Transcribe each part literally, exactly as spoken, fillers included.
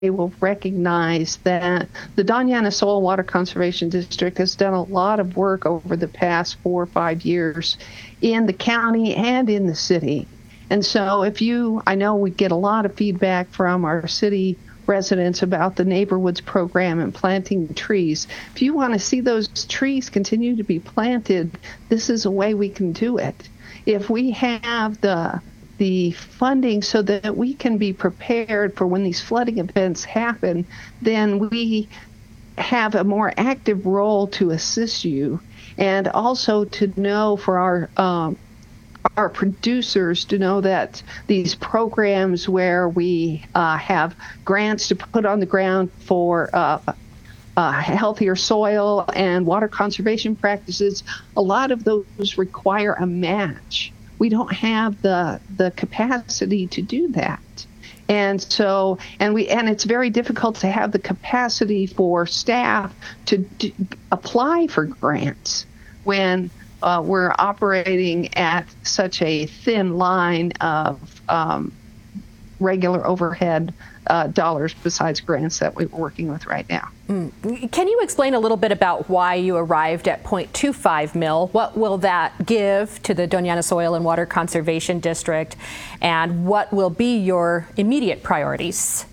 will recognize that the Doñana Soil and Water Conservation District has done a lot of work over the past four or five years in the county and in the city. And so if you, I know we get a lot of feedback from our city residents about the Neighborhoods program and planting trees. If you want to see those trees continue to be planted, this is a way we can do it. If we have the the funding so that we can be prepared for when these flooding events happen, then we have a more active role to assist you, and also to know for our um, our producers to know that these programs where we uh, have grants to put on the ground for uh, uh, healthier soil and water conservation practices, a lot of those require a match. We don't have the the capacity to do that. And so, and we, and it's very difficult to have the capacity for staff to do, apply for grants when uh, we're operating at such a thin line of um, regular overhead uh, dollars besides grants that we're working with right now. Mm. Can you explain a little bit about why you arrived at zero point two five mil? What will that give to the Doñana Soil and Water Conservation District, and what will be your immediate priorities?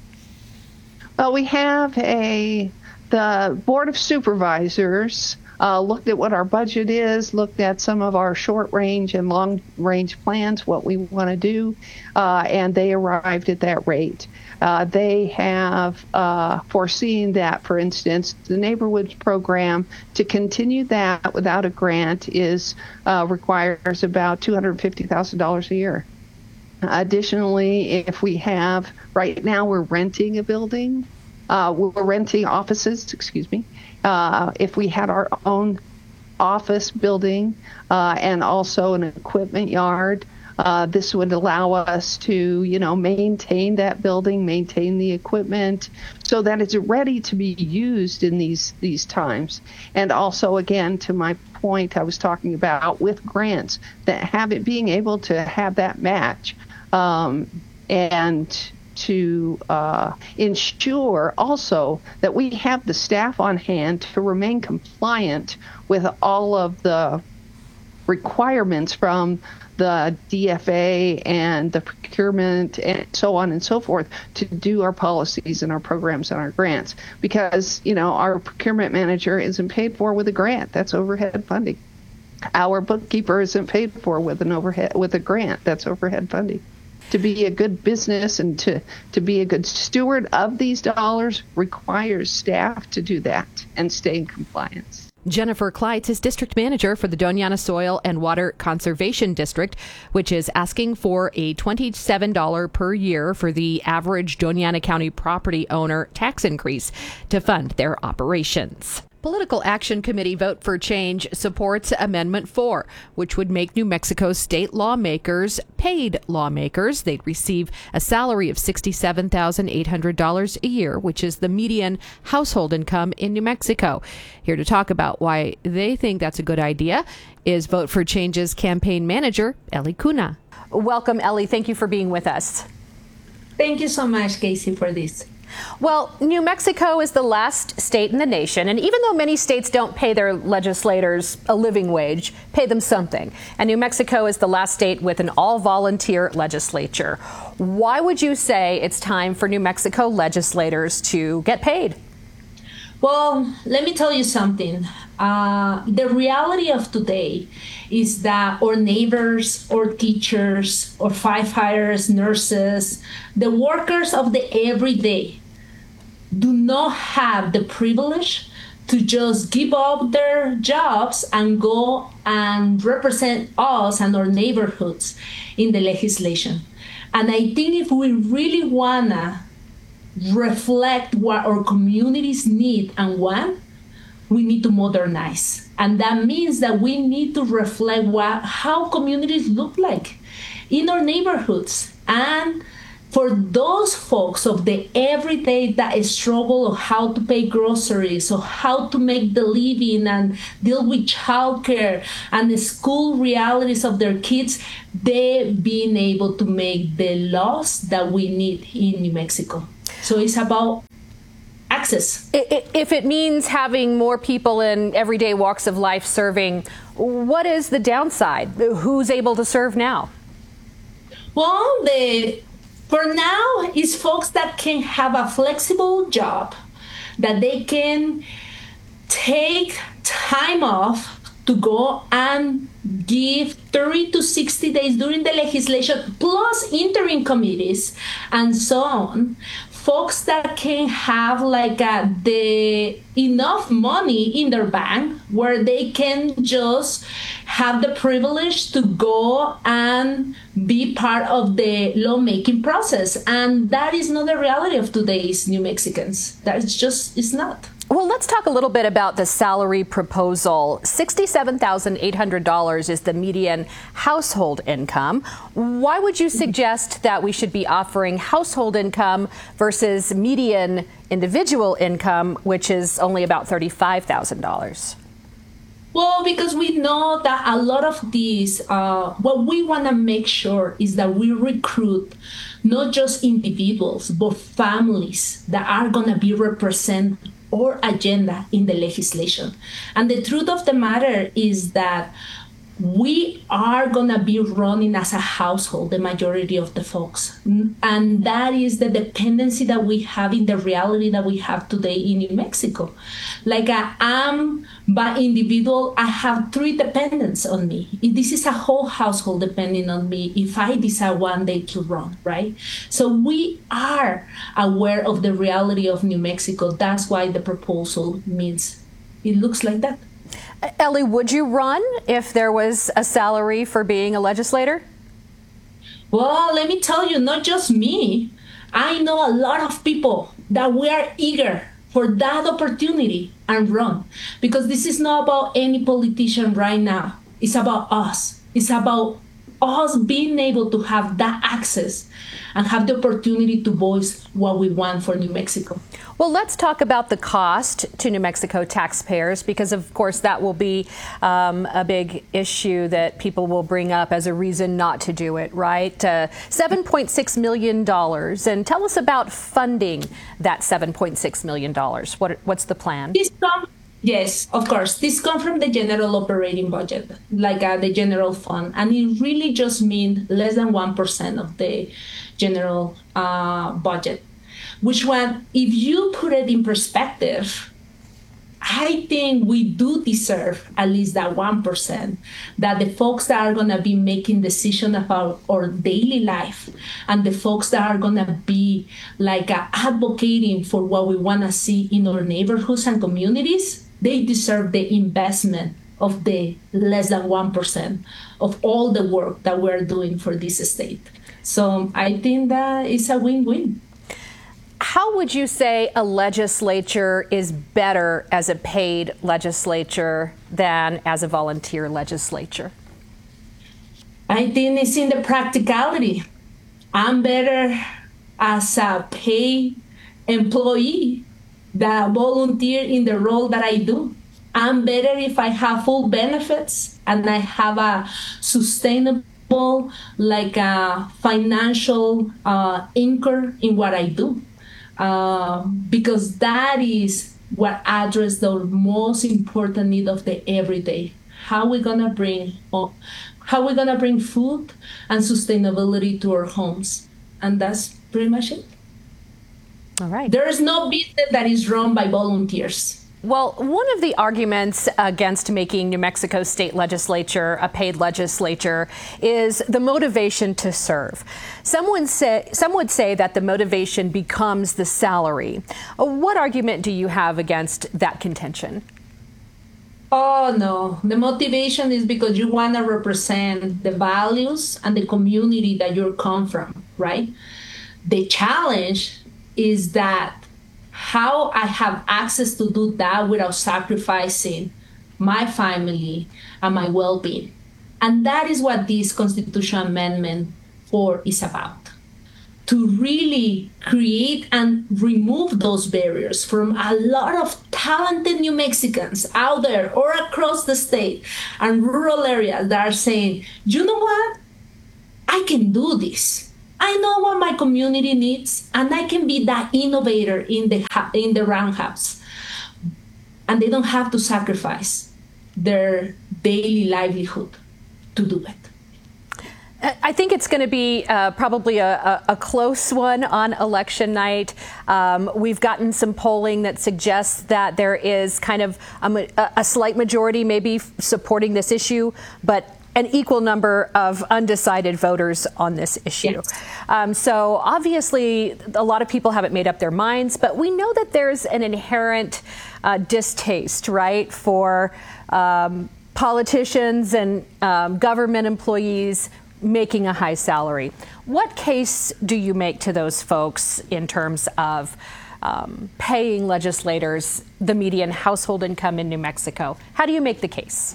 Well, we have a, the Board of Supervisors uh, looked at what our budget is, looked at some of our short range and long range plans, what we want to do, uh, and they arrived at that rate. Uh, they have uh, foreseen that, for instance, the Neighborhoods program, to continue that without a grant is uh, requires about two hundred fifty thousand dollars a year. Additionally, if we have, right now we're renting a building, uh, we're renting offices, excuse me. Uh, if we had our own office building uh, and also an equipment yard, Uh, this would allow us to, you know, maintain that building, maintain the equipment, so that it's ready to be used in these these times. And also, again, to my point I was talking about with grants, that have it being able to have that match um, and to uh, ensure also that we have the staff on hand to remain compliant with all of the requirements from the D F A and the procurement and so on and so forth to do our policies and our programs and our grants. Because, you know, our procurement manager isn't paid for with a grant. That's overhead funding. Our bookkeeper isn't paid for with an overhead with a grant. That's overhead funding. To be a good business and to, to be a good steward of these dollars requires staff to do that and stay in compliance. Jennifer Kleitz is district manager for the Doñana Soil and Water Conservation District, which is asking for a twenty-seven dollars per year for the average Doñana County property owner tax increase to fund their operations. Political Action Committee Vote for Change supports Amendment four, which would make New Mexico state lawmakers paid lawmakers. They'd receive a salary of sixty-seven thousand eight hundred dollars a year, which is the median household income in New Mexico. Here to talk about why they think that's a good idea is Vote for Change's campaign manager, Ellie Cuna. Welcome, Ellie. Thank you for being with us. Thank you so much, Casey, for this. Well, New Mexico is the last state in the nation, and even though many states don't pay their legislators a living wage, pay them something. And New Mexico is the last state with an all-volunteer legislature. Why would you say it's time for New Mexico legislators to get paid? Well, let me tell you something. Uh, the reality of today is that our neighbors, or teachers, or firefighters, nurses, the workers of the everyday do not have the privilege to just give up their jobs and go and represent us and our neighborhoods in the legislation. And I think if we really wanna reflect what our communities need and want, we need to modernize. And that means that we need to reflect what, how communities look like in our neighborhoods. And for those folks of the everyday that struggle of how to pay groceries, or how to make the living and deal with childcare and the school realities of their kids, they being able to make the laws that we need in New Mexico. So it's about access. If it means having more people in everyday walks of life serving, what is the downside? Who's able to serve now? Well, the for now is folks that can have a flexible job, that they can take time off to go and give thirty to sixty days during the legislation, plus interim committees and so on. Folks that can have like a, the enough money in their bank where they can just have the privilege to go and be part of the lawmaking process. And that is not the reality of today's New Mexicans. That's just, it's not. Well, let's talk a little bit about the salary proposal. sixty-seven thousand eight hundred dollars is the median household income. Why would you suggest that we should be offering household income versus median individual income, which is only about thirty-five thousand dollars? Well, because we know that a lot of these, uh, what we want to make sure is that we recruit not just individuals, but families that are going to be represented or agenda in the legislation. And the truth of the matter is that we are going to be running as a household, the majority of the folks. And that is the dependency that we have in the reality that we have today in New Mexico. Like I am, by individual, I have three dependents on me. This is a whole household depending on me if I decide one day to run, right? So we are aware of the reality of New Mexico. That's why the proposal means it looks like that. Ellie, would you run if there was a salary for being a legislator? Well, let me tell you, not just me. I know a lot of people that we are eager for that opportunity and run. Because this is not about any politician right now. It's about us. It's about us being able to have that access and have the opportunity to voice what we want for New Mexico. Well, let's talk about the cost to New Mexico taxpayers, because, of course, that will be um, a big issue that people will bring up as a reason not to do it, right? Uh, seven point six million dollars. And tell us about funding that seven point six million dollars. What, what's the plan? This come, yes, of course. This comes from the general operating budget, like uh, the general fund. And it really just means less than one percent of the general uh, budget. Which one, if you put it in perspective, I think we do deserve at least that one percent, that the folks that are going to be making decisions about our daily life and the folks that are going to be like uh, advocating for what we want to see in our neighborhoods and communities, they deserve the investment of the less than one percent of all the work that we're doing for this state. So I think that it's a win-win. How would you say a legislature is better as a paid legislature than as a volunteer legislature? I think it's in the practicality. I'm better as a paid employee than a volunteer in the role that I do. I'm better if I have full benefits and I have a sustainable, like a financial uh, anchor in what I do. Uh, because that is what addresses the most important need of the everyday. How we gonna bring, how we gonna bring food and sustainability to our homes, and that's pretty much it. All right. There is no business that is run by volunteers. Well, one of the arguments against making New Mexico state legislature a paid legislature is the motivation to serve. Someone say, some would say that the motivation becomes the salary. What argument do you have against that contention? Oh, no. The motivation is because you want to represent the values and the community that you come from, right? The challenge is that how I have access to do that without sacrificing my family and my well-being. And that is what this Constitutional Amendment four is about. To really create and remove those barriers from a lot of talented New Mexicans out there or across the state and rural areas that are saying, you know what? I can do this. I know what my community needs, and I can be that innovator in the in the roundhouse. And they don't have to sacrifice their daily livelihood to do it. I think it's going to be uh, probably a, a, a close one on election night. Um, we've gotten some polling that suggests that there is kind of a, a slight majority maybe supporting this issue, but an equal number of undecided voters on this issue. Yes. Um, so obviously a lot of people haven't made up their minds, but we know that there's an inherent uh, distaste, right, for um, politicians and um, government employees making a high salary. What case do you make to those folks in terms of um, paying legislators the median household income in New Mexico? How do you make the case?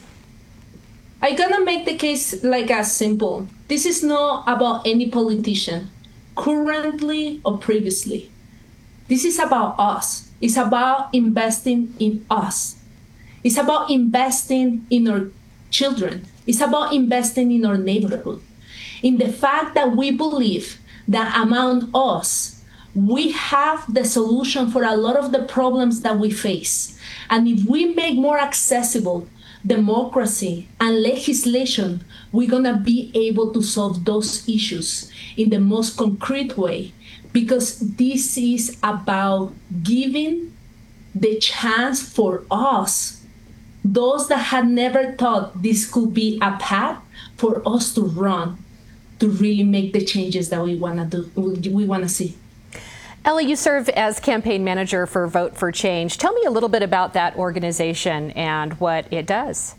I'm gonna make the case like as simple. This is not about any politician, currently or previously. This is about us. It's about investing in us. It's about investing in our children. It's about investing in our neighborhood. In the fact that we believe that among us, we have the solution for a lot of the problems that we face. And if we make more accessible democracy and legislation, we're gonna be able to solve those issues in the most concrete way, because this is about giving the chance for us, those that had never thought this could be a path, for us to run, to really make the changes that we wanna do, we wanna see. Ellie, you serve as campaign manager for Vote for Change. Tell me a little bit about that organization and what it does.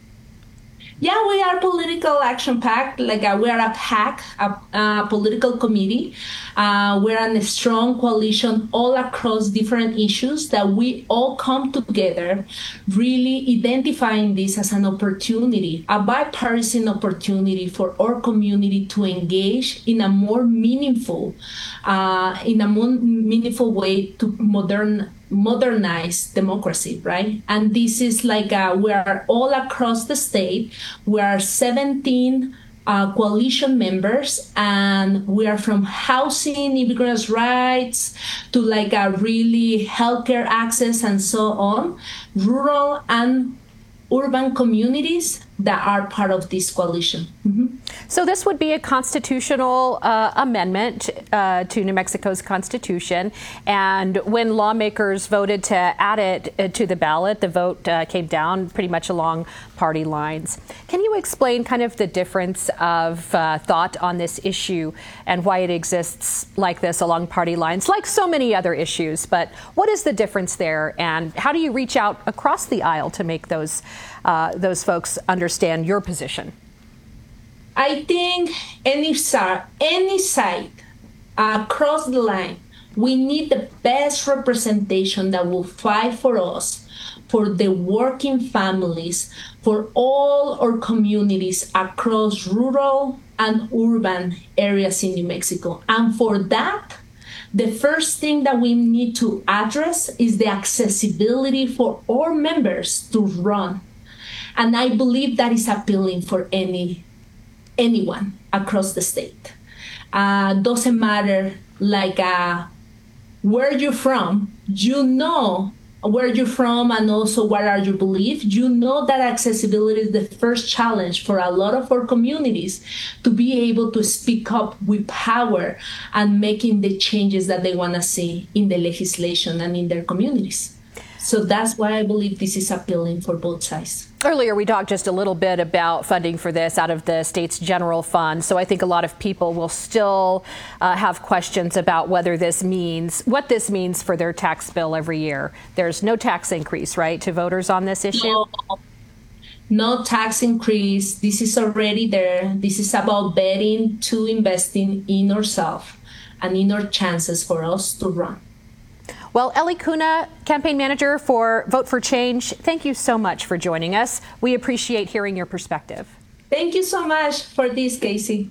Yeah, we are political action pack. Like uh, we are a PAC, a, a political committee. Uh, we're in a strong coalition all across different issues that we all come together, really identifying this as an opportunity, a bipartisan opportunity for our community to engage in a more meaningful, uh, in a more meaningful way to modern. modernize democracy, right? And this is like uh, we are all across the state. We are seventeen uh, coalition members, and we are from housing, immigrants' rights, to like a really healthcare access and so on, rural and urban communities that are part of this coalition. Mm-hmm. So this would be a constitutional uh, amendment uh, to New Mexico's constitution. And when lawmakers voted to add it uh, to the ballot, the vote uh, came down pretty much along party lines. Can you explain kind of the difference of uh, thought on this issue and why it exists like this along party lines, like so many other issues? But what is the difference there, and how do you reach out across the aisle to make those uh, those folks understand your position? I think any side, any side across the line, we need the best representation that will fight for us, for the working families, for all our communities across rural and urban areas in New Mexico. And for that, the first thing that we need to address is the accessibility for our members to run. And I believe that is appealing for any anyone across the state. Uh, doesn't matter like uh, where you're from, you know where you're from and also what are your beliefs. You know that accessibility is the first challenge for a lot of our communities to be able to speak up with power and making the changes that they want to see in the legislation and in their communities. So that's why I believe this is appealing for both sides. Earlier, we talked just a little bit about funding for this out of the state's general fund. So I think a lot of people will still uh, have questions about whether this means, what this means for their tax bill every year. There's no tax increase, right, to voters on this issue? No, no tax increase. This is already there. This is about betting to investing in ourselves and in our chances for us to run. Well, Ellie Cunha, campaign manager for Vote for Change, thank you so much for joining us. We appreciate hearing your perspective. Thank you so much for this, Casey.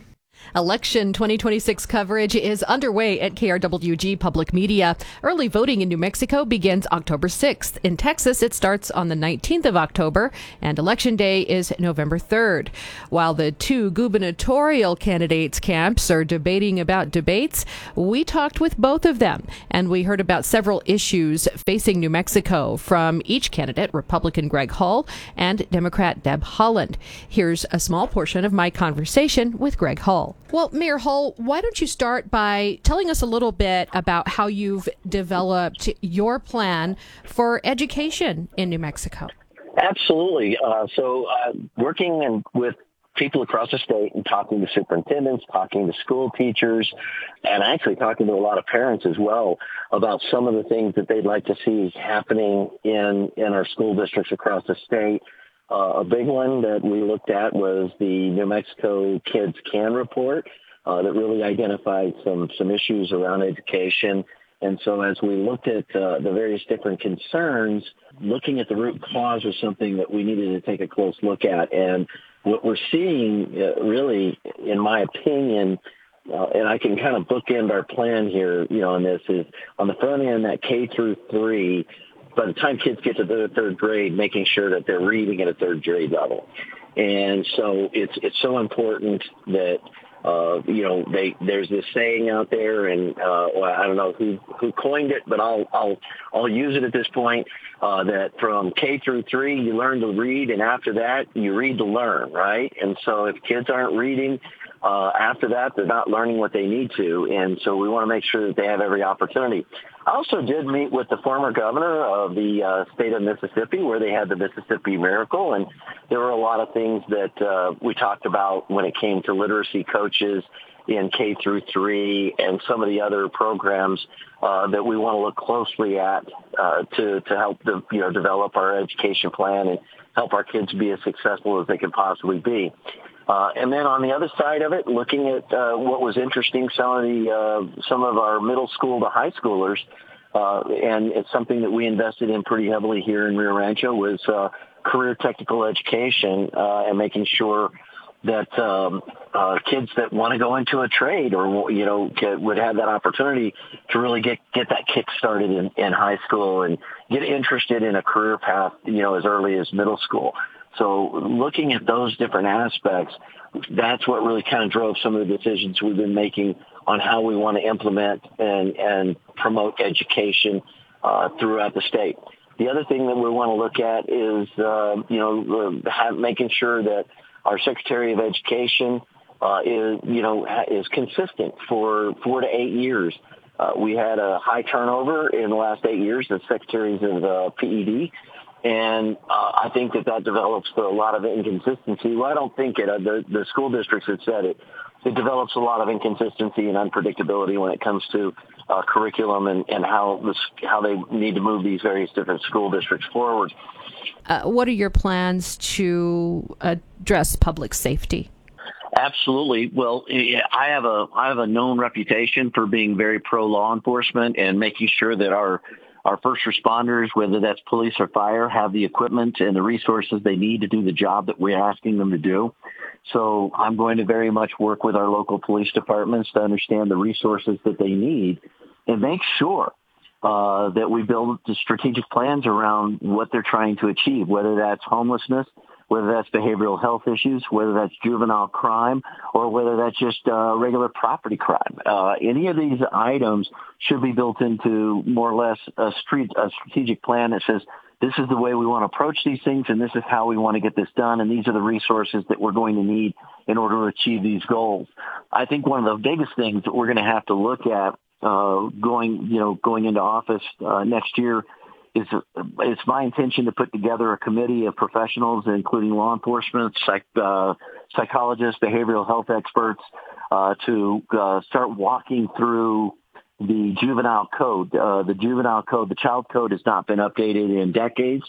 Election twenty twenty-six coverage is underway at K R W G Public Media. Early voting in New Mexico begins October sixth. In Texas, it starts on the nineteenth of October, and Election Day is November third. While the two gubernatorial candidates' camps are debating about debates, we talked with both of them, and we heard about several issues facing New Mexico from each candidate, Republican Greg Hull and Democrat Deb Haaland. Here's a small portion of my conversation with Greg Hull. Well, Mayor Hull, why don't you start by telling us a little bit about how you've developed your plan for education in New Mexico? Absolutely. Uh, so uh, working in, with people across the state and talking to superintendents, talking to school teachers, and actually talking to a lot of parents as well about some of the things that they'd like to see happening in, in our school districts across the state. Uh, a big one that we looked at was the New Mexico Kids Can report uh, that really identified some, some issues around education. And so as we looked at uh, the various different concerns, looking at the root cause was something that we needed to take a close look at. And what we're seeing uh, really, in my opinion, uh, and I can kind of bookend our plan here, you know, on this, is on the front end, that K through three, by the time kids get to the third grade, making sure that they're reading at a third grade level. And so it's it's so important that, uh, you know, they there's this saying out there, and uh, well, I don't know who, who coined it, but I'll I'll I'll use it at this point, uh, that from K through three, you learn to read, and after that, you read to learn, right? And so if kids aren't reading, Uh, after that, they're not learning what they need to, and so we want to make sure that they have every opportunity. I also did meet with the former governor of the uh, state of Mississippi, where they had the Mississippi Miracle, and there were a lot of things that uh, we talked about when it came to literacy coaches in K through three and some of the other programs uh, that we want to look closely at uh, to to help the, you know develop our education plan and help our kids be as successful as they can possibly be. Uh, and then on the other side of it, looking at uh, what was interesting, some of the uh, some of our middle school to high schoolers, uh, and it's something that we invested in pretty heavily here in Rio Rancho, was uh, career technical education uh, and making sure that um, uh, kids that want to go into a trade or you know get, would have that opportunity to really get get that kick started in, in high school and get interested in a career path, you know, as early as middle school. So looking at those different aspects, that's what really kind of drove some of the decisions we've been making on how we want to implement and, and promote education uh, throughout the state. The other thing that we want to look at is, uh, you know, have, making sure that our Secretary of Education uh, is, you know, is consistent for four to eight years. Uh, we had a high turnover in the last eight years as secretaries of uh, P E D. And uh, I think that that develops a lot of inconsistency. Well, I don't think it. Uh, the, the school districts have said it. It develops a lot of inconsistency and unpredictability when it comes to uh, curriculum and, and how this, how they need to move these various different school districts forward. Uh, what are your plans to address public safety? Absolutely. Well, I have a I have a known reputation for being very pro law enforcement and making sure that our Our first responders, whether that's police or fire, have the equipment and the resources they need to do the job that we're asking them to do. So I'm going to very much work with our local police departments to understand the resources that they need and make sure uh, that we build the strategic plans around what they're trying to achieve, whether that's homelessness, whether that's behavioral health issues, whether that's juvenile crime, or whether that's just uh, regular property crime. Uh, any of these items should be built into more or less a, street, a strategic plan that says, this is the way we want to approach these things, and this is how we want to get this done, and these are the resources that we're going to need in order to achieve these goals. I think one of the biggest things that we're going to have to look at uh, going, you know, going into office uh, next year is it's my intention to put together a committee of professionals, including law enforcement, psych, uh, psychologists, behavioral health experts, uh, to uh, start walking through the juvenile code. Uh, the juvenile code, the child code, has not been updated in decades,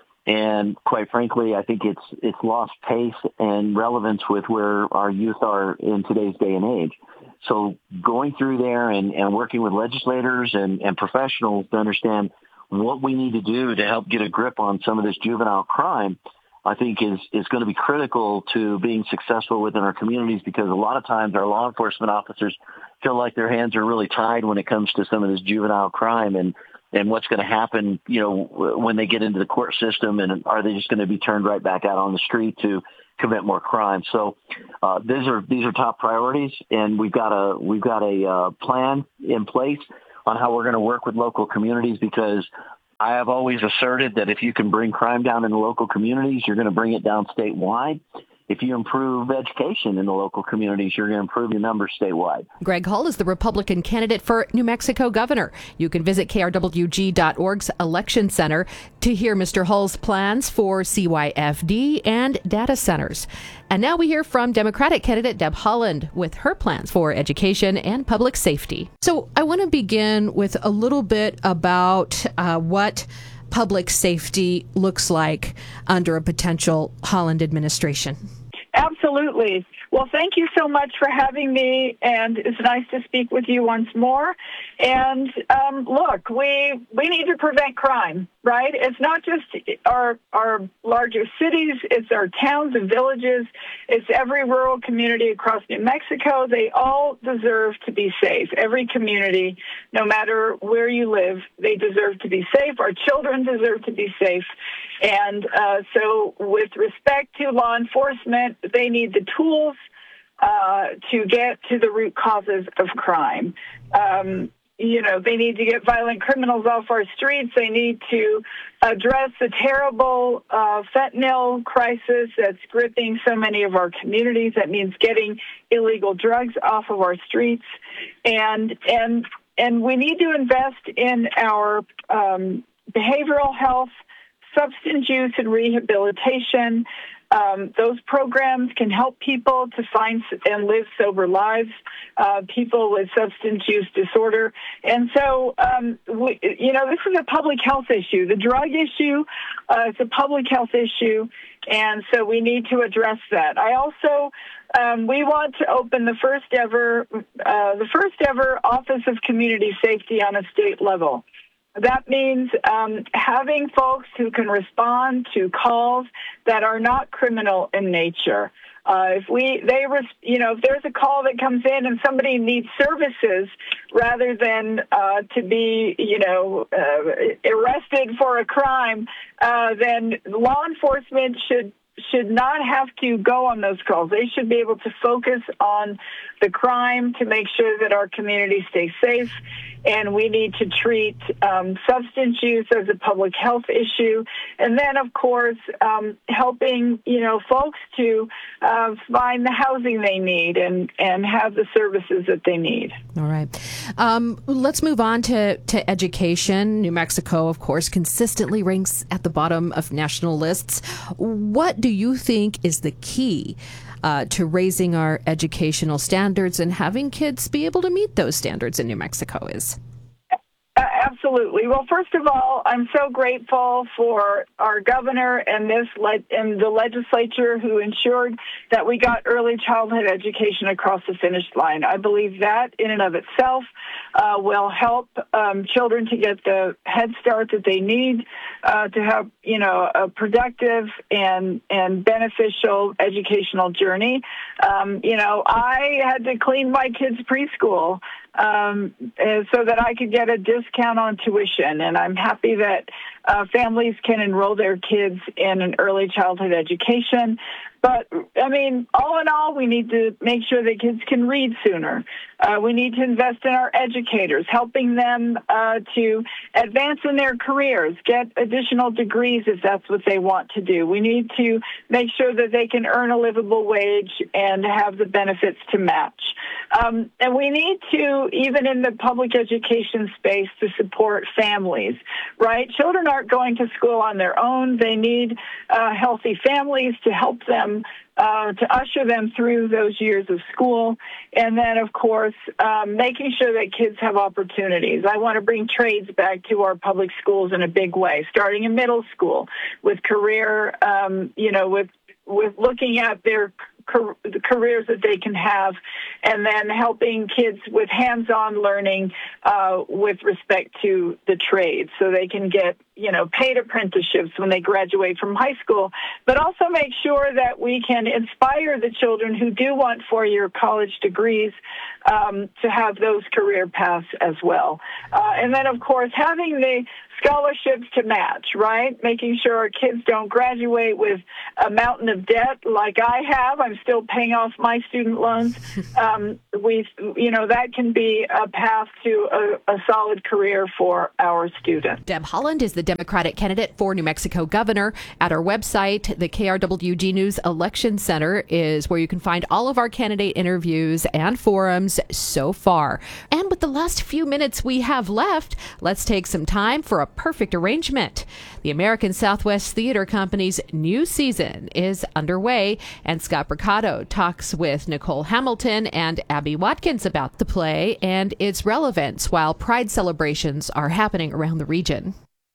and quite frankly, I think it's it's lost pace and relevance with where our youth are in today's day and age. So going through there and, and working with legislators and, and professionals to understand what we need to do to help get a grip on some of this juvenile crime I think is, is going to be critical to being successful within our communities, because a lot of times our law enforcement officers feel like their hands are really tied when it comes to some of this juvenile crime and, and what's going to happen, you know, when they get into the court system, and are they just going to be turned right back out on the street to commit more crime? So uh, these are these are top priorities, and we've got a we've got a uh, plan in place on how we're going to work with local communities, because I have always asserted that if you can bring crime down in the local communities, you're going to bring it down statewide. If you improve education in the local communities, you're going to improve your numbers statewide. Greg Hull is the Republican candidate for New Mexico governor. You can visit K R W G dot org's election center to hear Mister Hull's plans for C Y F D and data centers. And now we hear from Democratic candidate Deb Haaland with her plans for education and public safety. So I want to begin with a little bit about uh, what public safety looks like under a potential Haaland administration. Absolutely. Well, thank you so much for having me, and it's nice to speak with you once more. And um, look, we we need to prevent crime, right? It's not just our our larger cities; it's our towns and villages. It's every rural community across New Mexico. They all deserve to be safe. Every community, no matter where you live, they deserve to be safe. Our children deserve to be safe. And uh, so with respect to law enforcement, they need the tools uh, to get to the root causes of crime. Um, you know, they need to get violent criminals off our streets. They need to address the terrible uh, fentanyl crisis that's gripping so many of our communities. That means getting illegal drugs off of our streets. And, and, and we need to invest in our um, behavioral health, substance use and rehabilitation. Um, those programs can help people to find and live sober lives, uh, people with substance use disorder. And so, um, we, you know, this is a public health issue. The drug issue uh, is a public health issue, and so we need to address that. I also, um, we want to open the first ever, uh, the first ever Office of Community Safety on a state level. That means um, having folks who can respond to calls that are not criminal in nature. Uh, if we, they, res- you know, if there's a call that comes in and somebody needs services rather than uh, to be, you know, uh, arrested for a crime, uh, then law enforcement should should not have to go on those calls. They should be able to focus on the crime to make sure that our community stays safe. And we need to treat um, substance use as a public health issue. And then, of course, um, helping, you know, folks to uh, find the housing they need and, and have the services that they need. All right. Um, let's move on to, to education. New Mexico, of course, consistently ranks at the bottom of national lists. What do you think is the key uh, to raising our educational standards and having kids be able to meet those standards in New Mexico is? Absolutely. Well, first of all, I'm so grateful for our governor and this le- and the legislature who ensured that we got early childhood education across the finish line. I believe that in and of itself uh, will help um, children to get the head start that they need uh, to have, you know, a productive and and beneficial educational journey. Um, you know, I had to clean my kids' preschool Um, so that I could get a discount on tuition. And I'm happy that uh, families can enroll their kids in an early childhood education. But, I mean, all in all, we need to make sure that kids can read sooner. Uh, we need to invest in our educators, helping them uh, to advance in their careers, get additional degrees if that's what they want to do. We need to make sure that they can earn a livable wage and have the benefits to match. Um, and we need to, even in the public education space, to support families, right? Children aren't going to school on their own. They need uh, healthy families to help them Uh, to usher them through those years of school. And then, of course, um, making sure that kids have opportunities. I want to bring trades back to our public schools in a big way, starting in middle school with career, um, you know, with with looking at their car- the careers that they can have, and then helping kids with hands-on learning uh, with respect to the trades, so they can get, you know, paid apprenticeships when they graduate from high school, but also make sure that we can inspire the children who do want four-year college degrees um, to have those career paths as well. Uh, and then, of course, having the scholarships to match, right? Making sure our kids don't graduate with a mountain of debt like I have. I'm still paying off my student loans. Um, we, you know, that can be a path to a, a solid career for our students. Deb Haaland is the Democratic candidate for New Mexico governor. At our website, the K R W G News Election Center is where you can find all of our candidate interviews and forums so far. And with the last few minutes we have left, let's take some time for a perfect arrangement. The American Southwest Theater Company's new season is underway, and Scott Bricado talks with Nicole Hamilton and Abby Watkins about the play and its relevance while Pride celebrations are happening around the region.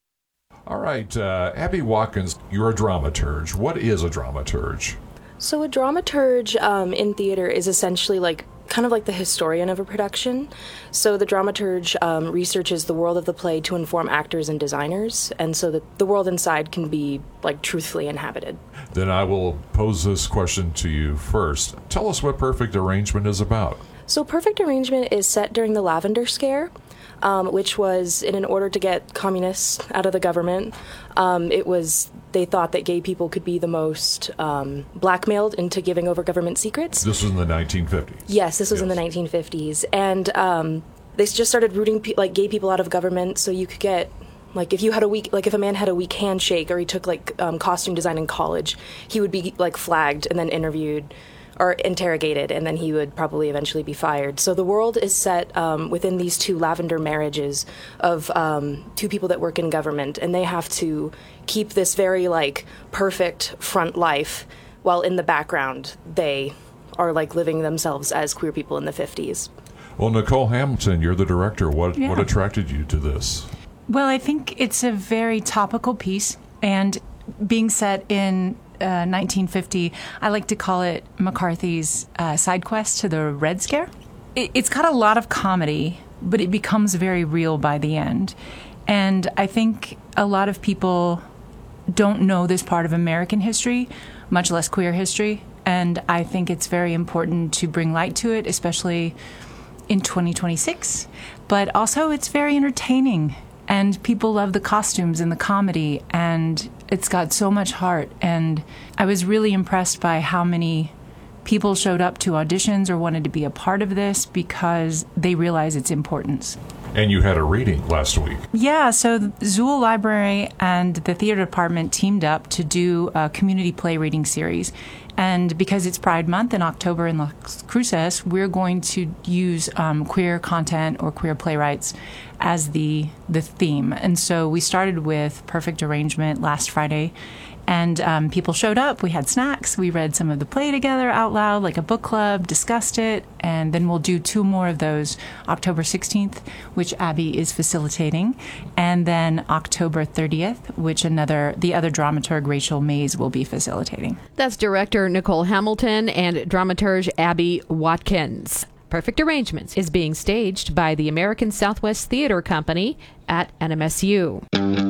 All right, uh, Abby Watkins, you're a dramaturge. What is a dramaturge? So a dramaturge um, in theater is essentially like kind of like the historian of a production. So the dramaturge um, researches the world of the play to inform actors and designers, and so that the world inside can be like truthfully inhabited. Then I will pose this question to you first. Tell us what Perfect Arrangement is about. So Perfect Arrangement is set during the Lavender Scare, um, which was in an order to get communists out of the government. Um, it was they thought that gay people could be the most um, blackmailed into giving over government secrets. This was in the nineteen fifties. Yes, this was yes. in the nineteen fifties, and um, they just started rooting pe- like gay people out of government, so you could get. Like, if you had a weak, like, if a man had a weak handshake or he took, like, um, costume design in college, he would be, like, flagged and then interviewed or interrogated, and then he would probably eventually be fired. So the world is set um, within these two lavender marriages of um, two people that work in government, and they have to keep this very, like, perfect front life, while in the background they are, like, living themselves as queer people in the fifties. Well, Nicole Hamilton, you're the director. What Yeah. what attracted you to this? Well, I think it's a very topical piece, and being set in uh, nineteen fifty, I like to call it McCarthy's uh, side quest to the Red Scare. It, it's got a lot of comedy, but it becomes very real by the end. And I think a lot of people don't know this part of American history, much less queer history, and I think it's very important to bring light to it, especially in twenty twenty-six. But also, it's very entertaining. And people love the costumes and the comedy, and it's got so much heart. And I was really impressed by how many people showed up to auditions or wanted to be a part of this because they realize its importance. And you had a reading last week. Yeah, so the Zool Library and the theater department teamed up to do a community play reading series. And because it's Pride Month in October in Las Cruces, we're going to use um, queer content or queer playwrights as the the theme. And so we started with Perfect Arrangement last Friday, and um, people showed up. We had snacks. We read some of the play together out loud, like a book club, discussed it, and then we'll do two more of those, October sixteenth, which Abby is facilitating, and then October thirtieth, which another the other dramaturg, Rachel Mays, will be facilitating. That's director Nicole Hamilton and dramaturge Abby Watkins. Perfect Arrangements is being staged by the American Southwest Theater Company at N M S U.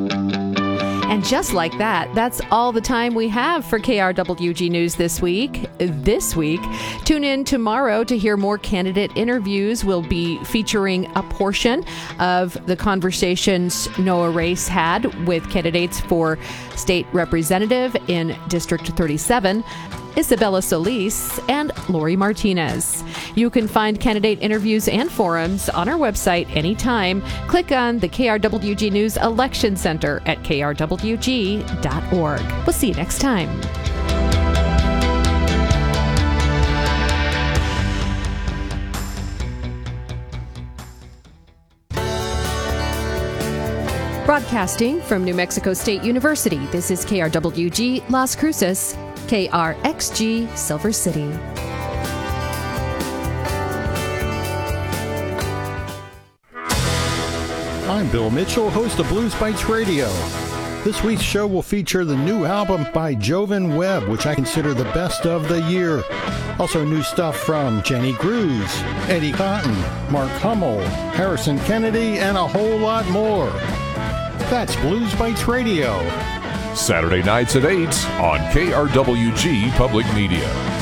And just like that, that's all the time we have for K R W G News this week. This week, tune in tomorrow to hear more candidate interviews. We'll be featuring a portion of the conversations Noah Race had with candidates for state representative in District thirty-seven, Isabella Solis, and Lori Martinez. You can find candidate interviews and forums on our website anytime. Click on the K R W G News Election Center at K R W G dot org. We'll see you next time. Broadcasting from New Mexico State University, this is K R W G Las Cruces, K R X G Silver City. I'm Bill Mitchell, host of Blues Bites Radio. This week's show will feature the new album by Jovan Webb, which I consider the best of the year. Also new stuff from Jenny Grews, Eddie Cotton, Mark Hummel, Harrison Kennedy, and a whole lot more. That's Blues Bites Radio. Saturday nights at eight on K R W G Public Media.